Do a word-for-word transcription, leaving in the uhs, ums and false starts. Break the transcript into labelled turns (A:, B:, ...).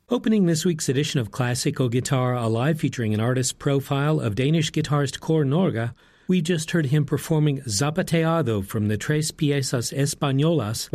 A: Opening this week's edition of Classical Guitar Alive, featuring an artist profile of Danish guitarist Kåre Norge, we just heard him performing Zapateado from the Tres Piezas Españolas